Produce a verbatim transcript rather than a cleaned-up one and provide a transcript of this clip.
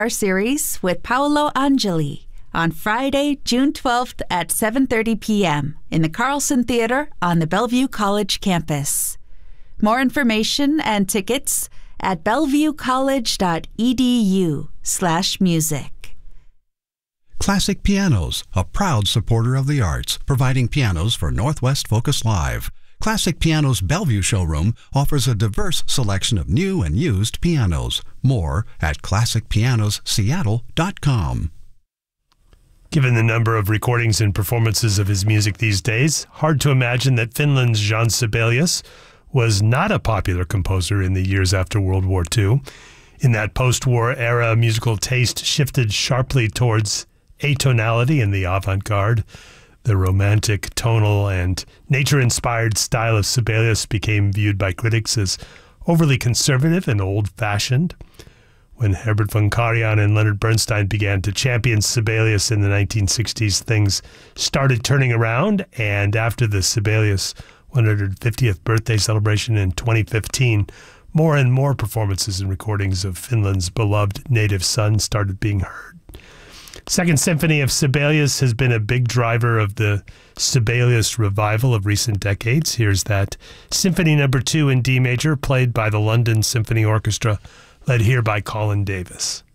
our series with Paolo Angeli on Friday, June twelfth at seven thirty p.m. in the Carlson Theater on the Bellevue College campus. More information and tickets at bellevuecollege.edu slash music. Classic Pianos, a proud supporter of the arts, providing pianos for Northwest Focus Live. Classic Pianos Bellevue showroom offers a diverse selection of new and used pianos. More at classic pianos seattle dot com. Given the number of recordings and performances of his music these days, hard to imagine that Finland's Jean Sibelius was not a popular composer in the years after World War Two. In that post-war era, musical taste shifted sharply towards atonality and the avant-garde. The romantic, tonal, and nature-inspired style of Sibelius became viewed by critics as overly conservative and old-fashioned. When Herbert von Karajan and Leonard Bernstein began to champion Sibelius in the nineteen sixties, things started turning around, and after the Sibelius one hundred fiftieth birthday celebration in twenty fifteen, more and more performances and recordings of Finland's beloved native son started being heard. Second Symphony of Sibelius has been a big driver of the Sibelius revival of recent decades. Here's that Symphony Number Two in D major, played by the London Symphony Orchestra, led here by Colin Davis.